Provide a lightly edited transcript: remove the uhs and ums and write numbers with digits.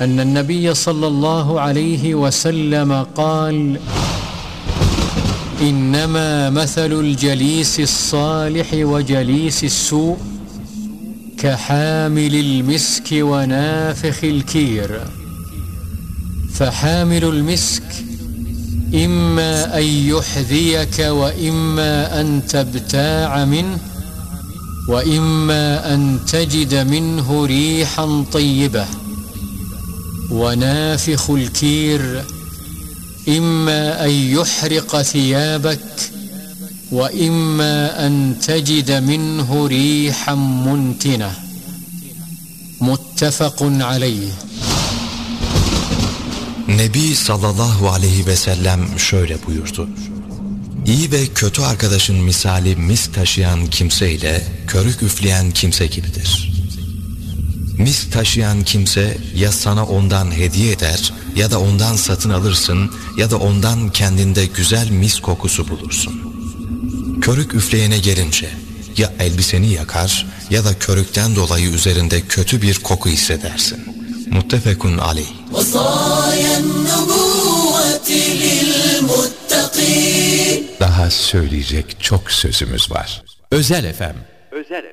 أن النبي صلى الله عليه وسلم قال: إنما مثل الجليس الصالح وجليس السوء كحامل المسك ونافخ الكير، فحامل المسك إما أن يحذيك وإما أن تبتاع منه وإما أن تجد منه ريحا طيبة، ونافخ الكير إما أن يحرق ثيابك وإما أن تجد منه ريحا منتنة. متفق عليه. Nebi sallallahu aleyhi ve sellem şöyle buyurdu: İyi ve kötü arkadaşın misali misk taşıyan kimse ile körük üfleyen kimse gibidir. Misk taşıyan kimse ya sana ondan hediye eder ya da ondan satın alırsın ya da ondan kendinde güzel misk kokusu bulursun. Körük üfleyene gelince ya elbiseni yakar ya da körükten dolayı üzerinde kötü bir koku hissedersin. Muttefekun aleyh. Daha söyleyecek çok sözümüz var. Özel FM. Özel